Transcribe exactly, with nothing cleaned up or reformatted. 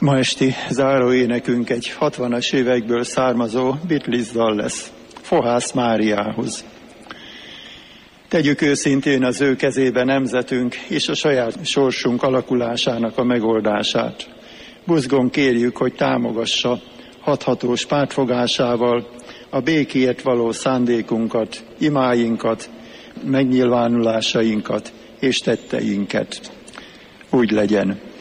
Ma esti záróénekünk egy hatvanas évekből származó Beatles dal lesz, Fohász Máriához. Tegyük őszintén az ő kezébe nemzetünk és a saját sorsunk alakulásának a megoldását. Buzgón kérjük, hogy támogassa hathatós pártfogásával a békéért való szándékunkat, imáinkat, megnyilvánulásainkat és tetteinket. Úgy legyen.